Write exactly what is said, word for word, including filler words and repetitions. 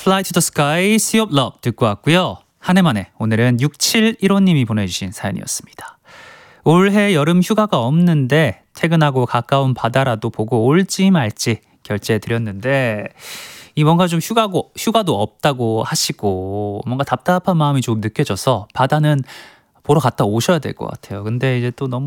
Fly to the Sky, Sea of Love 듣고 왔고요. 한 해만에 오늘은 육칠일오님이 보내주신 사연이었습니다. 올해 여름 휴가가 없는데 퇴근하고 가까운 바다라도 보고 올지 말지 결제해드렸는데 이 뭔가 좀 휴가고, 휴가도 없다고 하시고 뭔가 답답한 마음이 좀 느껴져서 바다는 보러 갔다 오셔야 될 것 같아요. 근데 이제 또 너무